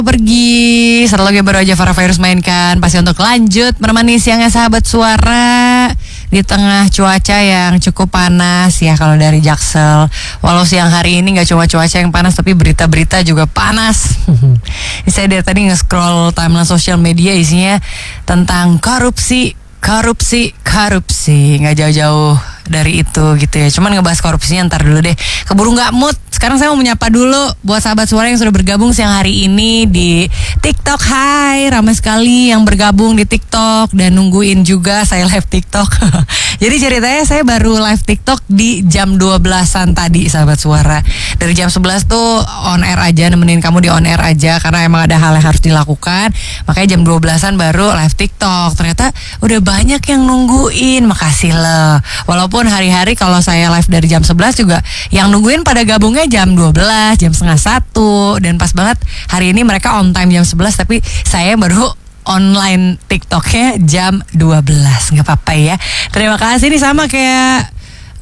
pergi. Satu lagi baru aja Farah Virus mainkan. Pasti untuk lanjut menemani siangnya sahabat suara di tengah cuaca yang cukup panas ya kalau dari Jaksel. Walau siang hari ini gak cuma cuaca yang panas, tapi berita-berita juga panas. Saya dari tadi nge-scroll timeline sosial media, isinya tentang korupsi. Nggak jauh-jauh dari itu gitu ya. Cuman ngebahas korupsinya ntar dulu deh. Keburu nggak mood. Sekarang saya mau menyapa dulu buat sahabat suara yang sudah bergabung siang hari ini di TikTok. Hai, ramai sekali yang bergabung di TikTok dan nungguin juga saya live TikTok. Jadi ceritanya saya baru live TikTok di jam 12-an tadi sahabat suara. Dari jam 11 tuh on air aja, nemenin kamu di on air aja karena emang ada hal yang harus dilakukan. Makanya jam 12-an baru live TikTok. Ternyata udah banyak yang nungguin, makasih loh. Walaupun hari-hari kalau saya live dari jam 11 juga yang nungguin pada gabungnya jam 12, jam setengah 1. Dan pas banget hari ini mereka on time jam 11, tapi saya baru online TikToknya jam 12. Gak apa-apa ya. Terima kasih, nih sama kayak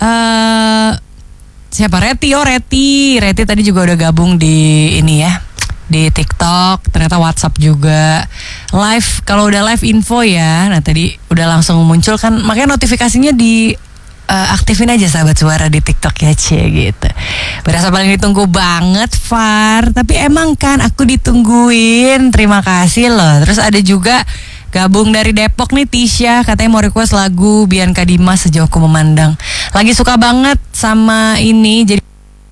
siapa? Reti tadi juga udah gabung di ini ya, di TikTok. Ternyata WhatsApp juga live. Kalau udah live info ya, nah tadi udah langsung muncul kan. Makanya notifikasinya di aktifin aja sahabat suara di TikTok ya, gitu. Berasa paling ditunggu banget, Far. Tapi emang kan aku ditungguin. Terima kasih loh. Terus ada juga gabung dari Depok nih, Tisha. Katanya mau request lagu Bianca Dimas, Sejauhku Memandang. Lagi suka banget sama ini, jadi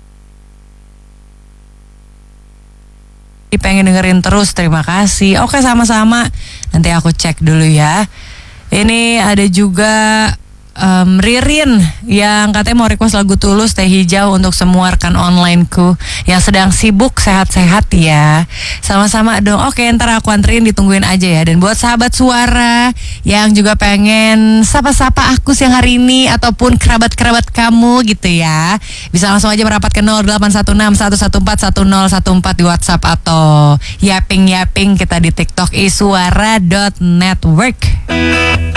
pengen dengerin terus. Terima kasih. Oke, sama-sama. Nanti aku cek dulu ya. Ini ada juga Ririn yang katanya mau request lagu Tulus, Teh Hijau untuk semua rekan onlineku yang sedang sibuk. Sehat-sehat ya. Sama-sama dong. Oke, ntar aku anterin, ditungguin aja ya. Dan buat sahabat suara yang juga pengen sapa-sapa aku siang hari ini ataupun kerabat-kerabat kamu gitu ya, bisa langsung aja merapat ke 0816 114 1014 di WhatsApp atau yaping kita di TikTok isuara.network.